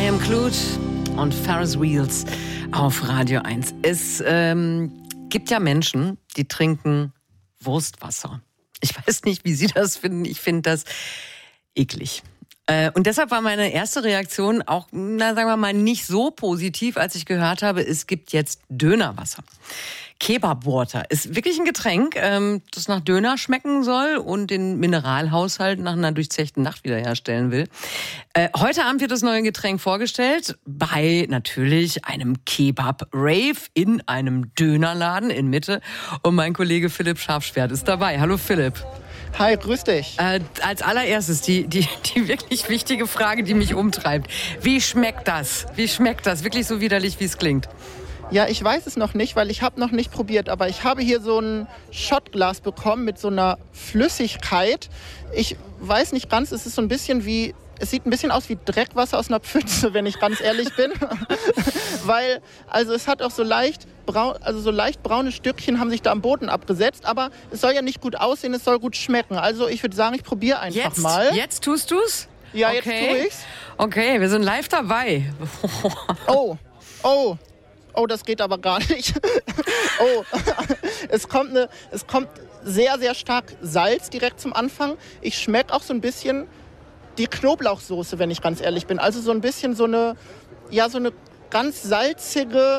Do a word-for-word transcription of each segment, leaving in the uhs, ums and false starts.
I Am Clued und Ferris Wheels auf Radio eins. Es ähm, gibt ja Menschen, die trinken Wurstwasser. Ich weiß nicht, wie Sie das finden. Ich finde das eklig. Äh, und deshalb war meine erste Reaktion auch, na, sagen wir mal, nicht so positiv, als ich gehört habe, es gibt jetzt Dönerwasser. Kebab-Water ist wirklich ein Getränk, ähm, das nach Döner schmecken soll und den Mineralhaushalt nach einer durchzechten Nacht wiederherstellen will. Äh, heute Abend wird das neue Getränk vorgestellt bei natürlich einem Kebab-Rave in einem Dönerladen in Mitte. Und mein Kollege Philipp Scharfschwert ist dabei. Hallo Philipp. Hi, grüß dich. Äh, als allererstes die, die, die wirklich wichtige Frage, die mich umtreibt. Wie schmeckt das? Wie schmeckt das? Wirklich so widerlich, wie es klingt? Ja, ich weiß es noch nicht, weil ich habe noch nicht probiert, aber ich habe hier so ein Shotglas bekommen mit so einer Flüssigkeit. Ich weiß nicht ganz, es ist so ein bisschen wie, es sieht ein bisschen aus wie Dreckwasser aus einer Pfütze, wenn ich ganz ehrlich bin. Weil, also es hat auch so leicht, braun, also so leicht braune Stückchen haben sich da am Boden abgesetzt, aber es soll ja nicht gut aussehen, es soll gut schmecken. Also ich würde sagen, ich probiere einfach jetzt, mal. Jetzt tust du's? Ja, okay. Jetzt tue ich's. Okay, wir sind live dabei. Oh, oh. Oh, das geht aber gar nicht. Oh, es kommt, eine, es kommt sehr, sehr stark Salz direkt zum Anfang. Ich schmecke auch so ein bisschen die Knoblauchsoße, wenn ich ganz ehrlich bin. Also so ein bisschen so eine, ja, so eine ganz salzige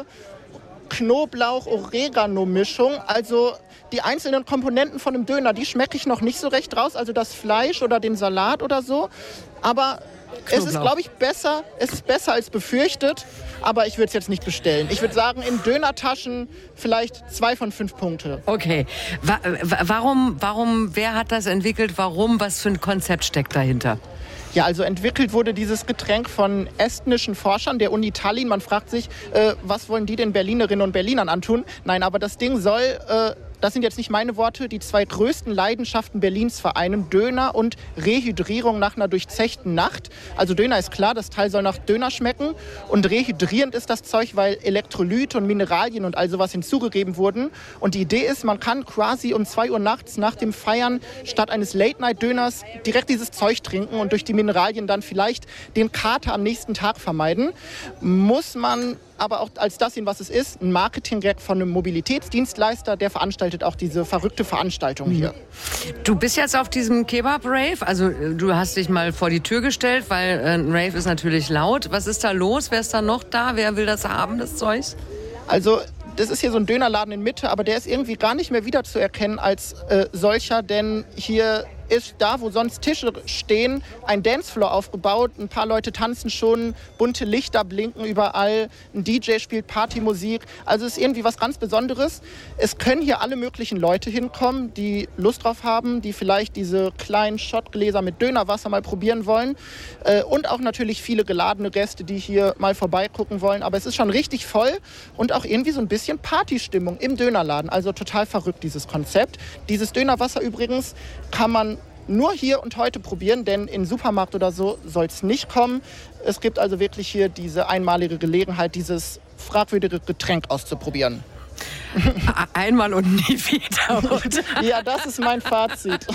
Knoblauch-Oregano-Mischung. Also die einzelnen Komponenten von einem Döner, die schmecke ich noch nicht so recht raus. Also das Fleisch oder den Salat oder so. Aber Knoblauch. Es ist, glaube ich, besser, es ist besser als befürchtet, aber ich würde es jetzt nicht bestellen. Ich würde sagen, in Dönertaschen vielleicht zwei von fünf Punkte. Okay. Wa- warum, warum, wer hat das entwickelt? Warum? Was für ein Konzept steckt dahinter? Ja, also entwickelt wurde dieses Getränk von estnischen Forschern der Uni Tallinn. Man fragt sich, äh, was wollen die den Berlinerinnen und Berlinern antun? Nein, aber das Ding soll, äh, das sind jetzt nicht meine Worte, die zwei größten Leidenschaften Berlins vereinen: Döner und Rehydrierung nach einer durchzechten Nacht. Also Döner ist klar, das Teil soll nach Döner schmecken. Und rehydrierend ist das Zeug, weil Elektrolyte und Mineralien und all sowas hinzugegeben wurden. Und die Idee ist, man kann quasi um zwei Uhr nachts nach dem Feiern statt eines Late-Night-Döners direkt dieses Zeug trinken und durch die Mineralien dann vielleicht den Kater am nächsten Tag vermeiden. Muss man aber auch als das sehen, was es ist, ein Marketing-Gag von einem Mobilitätsdienstleister, der veranstaltet auch diese verrückte Veranstaltung hier. Du bist jetzt auf diesem Kebab-Rave, also du hast dich mal vor die Tür gestellt, weil äh, ein Rave ist natürlich laut. Was ist da los? Wer ist da noch da? Wer will das haben, das Zeug? Also das ist hier so ein Dönerladen in Mitte, aber der ist irgendwie gar nicht mehr wiederzuerkennen als äh, solcher, denn hier ist da, wo sonst Tische stehen, ein Dancefloor aufgebaut. Ein paar Leute tanzen schon, bunte Lichter blinken überall, ein D J spielt Partymusik. Also es ist irgendwie was ganz Besonderes. Es können hier alle möglichen Leute hinkommen, die Lust drauf haben, die vielleicht diese kleinen Shotgläser mit Dönerwasser mal probieren wollen. Äh, und auch natürlich viele geladene Gäste, die hier mal vorbeigucken wollen. Aber es ist schon richtig voll und auch irgendwie so ein bisschen Partystimmung im Dönerladen. Also total verrückt, dieses Konzept. Dieses Dönerwasser übrigens kann man nur hier und heute probieren, denn in den Supermarkt oder so soll es nicht kommen. Es gibt also wirklich hier diese einmalige Gelegenheit, dieses fragwürdige Getränk auszuprobieren. Einmal und nie wieder. Ja, das ist mein Fazit.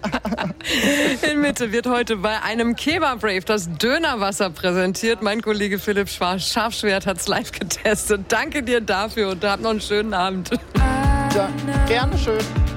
In Mitte wird heute bei einem Kebab-Rave das Dönerwasser präsentiert. Mein Kollege Philipp Scharfschwert hat es live getestet. Danke dir dafür und habt noch einen schönen Abend. Ja, gerne schön.